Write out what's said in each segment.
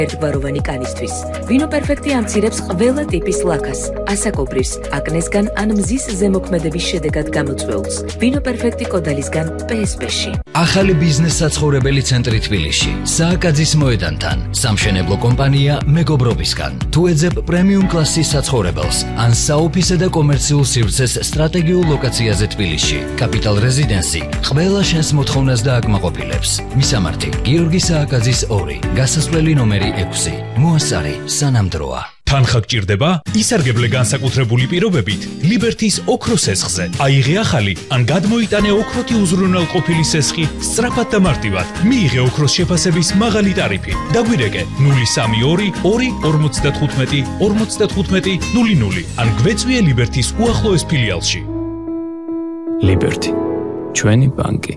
ერთგვაროვანი კანისთვის. ვინო პერფექტი ამცირებს ყველა ტიპის ლაქას, ასაკობრივს, აკნესგან ან მზის ზემოქმედების შედეგად გამოწვეულს. ვინო პერფექტი კოდალისგან PSP-ში. ახალი ბიზნეს საცხოვრებელი ცენტრი თბილისში, სააკაძის მოედანთან, სამშენებლო კომპანია მეგობრობისგან. თუ ეძებ პრემიუმ კლასის საცხოვრებელს, ან საოფისე და კომერციულ სივრცეს სტრატეგიულ ლოკაციაზე თბილისში, კაპიტალ რეზიდენსი ყველა შენს მოთხოვნას დააკმაყოფილებს. მისამართი: გიორგი სააკაძის 2, გასასვლელი ნომერი 6. მოასწარი სანამდროა. თანხა გჭირდება? ისარგებლე განსაკუთრებული პირობებით ლიბერთის ოქროს სესხზე. აიღე ახალი ან გადმოიტანე ოქროთი უზრუნველყოფილი სესხი სწრაფად და მარტივად. მიიღე ოქროს შეფასების მაღალი ტარიფი. დაგვირეკე 032 2 55 00 ან გვეწვიე ლიბერთის უახლოეს ფილიალში. ლიბერთი, ჩვენი ბანკი.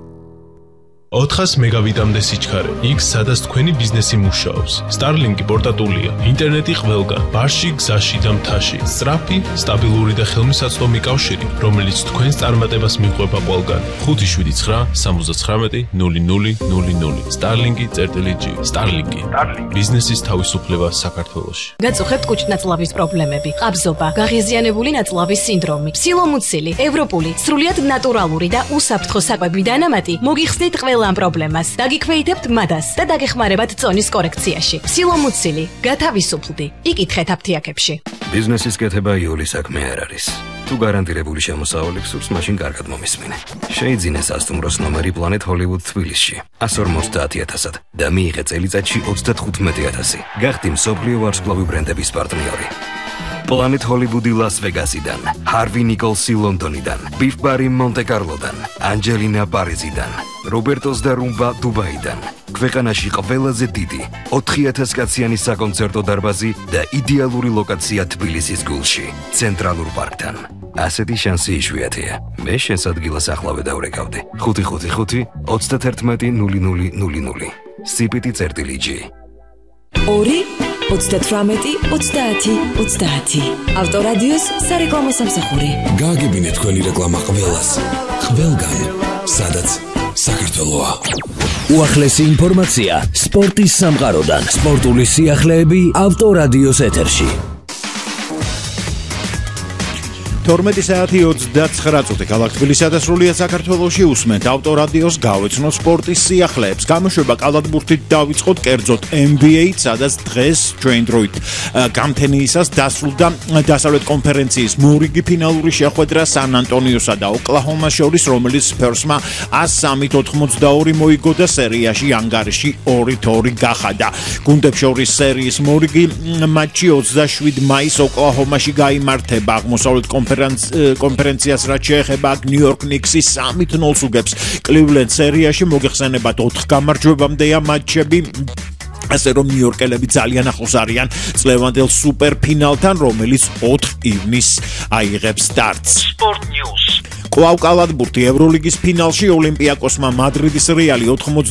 400 მეგავიტამდე სიჩქარე. იქ სადაც თქვენი ბიზნესი მუშაობს. Starlink-ი პორტატულია. ინტერნეტი ყველგან, ბარში, გზაში და მთაში. სწრაფი, სტაბილური და ხელმისაწვდომი კავშირი, რომელიც თქვენს წარმატებას მიყვება ყველგან. 579 79 0000. Starlink-ი.G. Starlink-ი. ბიზნესის თავისუფლება საქართველოში. გაწუხებთ კუჭნაწლავის პრობლემები, ყაბზობა, გაღიზიანებული ნაწლავის სინდრომი, ფსილომუცილი, ევროპული, სრულიად ნატურალური და უსაფრთხო საკვები დანამატი მოგიხსნით ყველა ამ პრობლემას. დაგიქვეითებთ მადას და დაგეხმარებათ წონის კორექციაში. ფსილომუცილი, გათავისუფლდი. იკითხეთ აფთიაქებში. ბიზნესის კეთება იული საქმე არ არის. თუ გარანტირებული შემოსავალი გსურს, მაშინ კარგად მომისმინე. შეიძინე სასტუმროს ნომერი Planet Hollywood თბილისში 150,000-ად და მიიღე წელიწადში 35,000. გახდი მსოფლიო ვარსკვლავი ბრენდების პარტნიორი. Planet Hollywood Las Vegas-იდან, Harvey Nicholsi Londonიდან, Beef Bar Monte-Carlo-დან, Angelina Paris-იდან, Roberto's და Rumba Dubai-დან. ქვეყანაში ყველაზე დიდი 4000 კაციანი საკონცერტო დარბაზი და იდეალური ლოკაცია თბილისის გულში, ცენტრალურ პარკთან. ასეთი შანსი იშვიათია. მე შენს ადგილას ახლავე დავრეკავდი. 555 31 0000. CPT.G. 2 38 30 30. ავტორადიოს სარეკლამო სამსახური. გააგებინეთ თქვენი რეკლამა ყველას. ყველგან, სადაც საქართველოა. უახლესი ინფორმაცია სპორტის სამყაროდან. სპორტული სიახლეები ავტორადიოს ეთერში. 12 საათი 29 წუთი ქალაქ თბილისსა და სრულიად საქართველოში უსმენთ ავტორადიოს გავეცნოთ სპორტის სიახლეებს. გამოშვება კალათბურთით დავიწყოთ, კერძოდ NBA-ით, სადაც დღეს ჩვენ დროით გამთენიისას დასრულდა დასავლეთ კონფერენციის მორიგი ფინალური შეხვედრა სან ანტონიოსა და ოკლაჰომას შორის, რომელიც სპერსმა 103-82 მოიგო და სერიაში ანგარიში 2-2 გახადა. გუნდებს შორის სერიის მორიგი მატჩი 27 მაისს ოკლაჰომაში გაიმართება. აღმოსავლეთ კონფერენციას რაც შეეხება ნიუ-იორკ ნიქსის 3-0 უგებს კლივლენდ სერიაში, მოგეხსენებათ 4 გამარჯვებამდეა მატჩები. ასე რომ ნიუ-იორკელები ძალიან ახლოს არიან წლევანდელ სუპერფინალთან, რომელიც 4 ივნისს აიღებს სტარტს. Sport News. კვლავ კალათბურთი ევროლიგის ფინალში ოლიმპიაკოსმა მადრიდის რეალი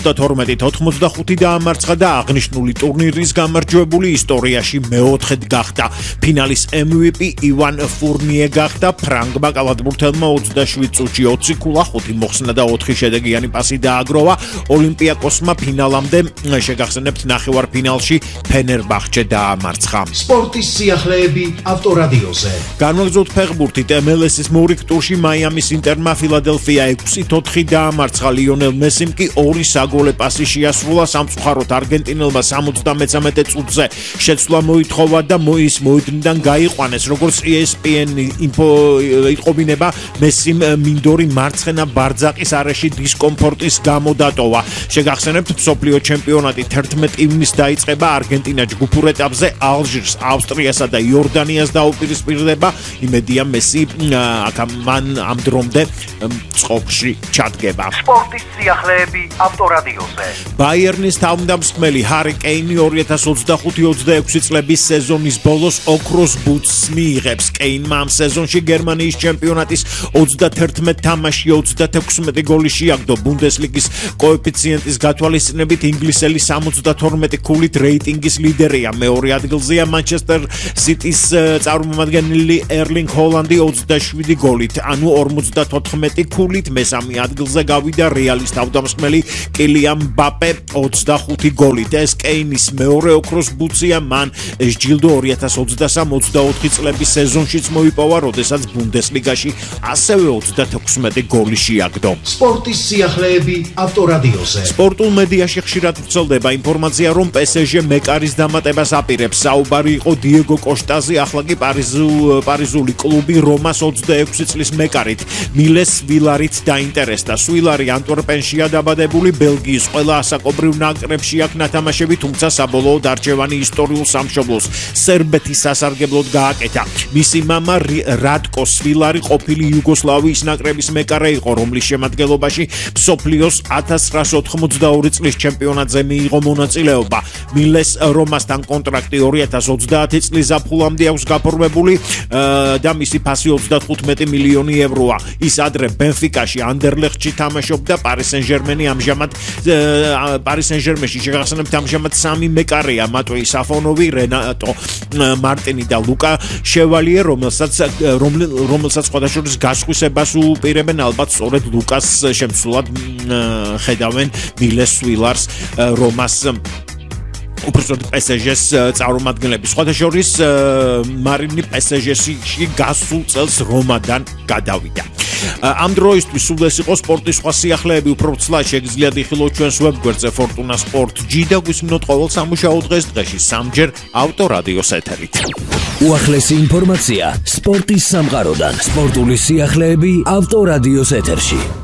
92-85 დაამარცხა და აღნიშნული ტურნირის გამარჯვებული ისტორიაში მეოთხედ გახდა. ფინალის MVP ივან ფურნიე გახდა. ფრანგმა კალათბურთელმა 27 წუთში 20 ქულა, 5 მოხსნა და 4 შედეგიანი პასი დააგროვა. ოლიმპიაკოსმა ფინალამდე შეგახსენებთ ნახევარფინალში ფენერბახჩე დაამარცხა. სპორტის სიახლეები ავტორადიოზე. განვაგრძოთ ფეხბურთით MLS-ის მორიგ ტურში მაიამის ინტერმა ფილადელფია 6-4 დაამარცხა. ლიონელ მესიმ კი 2 საგოლე პასი შეასრულა. სამწუხაროდ არგენტინელმა 73 წუთზე შეცვლა მოითხოვა და ის მოედნიდან გაიყვანეს. როგორც ESPN იტყობინება, მესიმ მინდორი მარცხენა ბარძაყის არეში დისკომფორტის გამო დატოვა. შეგახსენებთ, მსოფლიო ჩემპიონატი 11 ივნისს დაიწყება. არგენტინა ჯგუფურ ეტაპზე ალჟირს, ავსტრიასა და იორდანიას დაუპირისპირდება. იმედია მესი მან ამ დრომდე წყობში ჩადგება. სპორტის სიახლეები ავტორადიოზე. ბაიერნის თავმდამსხმელი ჰარი კეინი 2025-26 წლების სეზონის ბოლოს ოქროს ბუთს მიიღებს. კეინმა ამ სეზონში გერმანიის ჩემპიონატის 31 თამაში 36 გოლი შეაგდო. ბუნდესლიგის კოეფიციენტის გათვალისწინებით ინგლისელი 72 ქულით რეიტინგის ლიდერია. მეორე ადგილზეა მანჩესტერ სიტის წარმომადგენელი ერლინგ ჰოლანდი 27 გოლით, ანუ 34 ქულით, მესამე ადგილზე გავიდა რეალის თავდამსხმელი კილიან მბაპე 25 გოლით. ეს კეინის მეორე ოქროს ბუცია, მან ეს ჯილდო 2023-24 წლების სეზონშიც მოიპოვა, როდესაც ბუნდესლიგაში ასევე 36 გოლი შეაგდო. სპორტის სიახლეები ავტორადიოზე. სპორტულ მედიაში ხშირად ვრცელდება ინფორმაცია, რომ PSG მეკარის დამატებას აპირებს. საუბარი იყო დიეგო კოშტაზე, ახლა კი პარიზული კლუბი რომას 26 წლის მეკარით მილეს სვილარით დაინტერესდა. სვილარი ანტვერპენშია დაბადებული, ბელგიის ყველა ასაკობრივ ნაკრებში აქვს ნათამაშები, თუმცა საბოლოოდ არჩევანი ისტორიულ სამშობლოს სერბეთის სასარგებლოდ გააკეთა. მისი მამა რადკო სვილარი ყოფილი იუგოსლავიის ნაკრების მეკარე იყო, რომლის შემადგენლობაში მსოფლიოს 1982 წლის ჩემპიონატზე მიიღო მონაწილეობა. მილეს რომასთან კონტრაქტი 2030 წლის ზაფხულამდე აქვს გაფორმებული და მისი ფასი 35 მილიონი ევროა. ის ადრე ბენფიკაში, ანდერლეხტში თამაშობდა. პარი სენ-ჟერმენი ამჟამად პარი სენ-ჟერმენში შეგახსენებთ ამჟამად 3 მეკარეა: მატვეი საფონოვი, რენატო მარტინი და ლუკა შევალიე, რომელსაც სხვადასხვა გასხვისებას უპირებენ. ალბათ სწორედ ლუკას შემცვლად ხედავენ მილეს სვილარს რომას უბრალოდ PSG-ს წარმომადგენლები. სხვადასხვა მარინი PSG-ში გასულ წელს რომადან გადავიდა. ამ დროისთვის სულ ეს იყო სპორტის სხვა სიახლეები. უფრო ცლად შეგიძლიათ იხილოთ ჩვენს ვებგვერდზე Fortuna Sport G და გვისმინოთ ყოველ სამუშაო დღეში სამჯერ ავტორადიოს ეთერით. უახლესი ინფორმაცია სპორტის სამყაროდან. სპორტული სიახლეები ავტორადიოს ეთერში.